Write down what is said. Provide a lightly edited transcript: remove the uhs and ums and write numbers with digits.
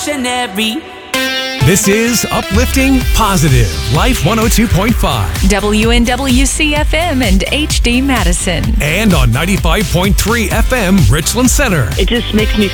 This is Uplifting Positive Life 102.5 WNWC-FM and HD Madison. and on 95.3 FM Richland Center. It just makes me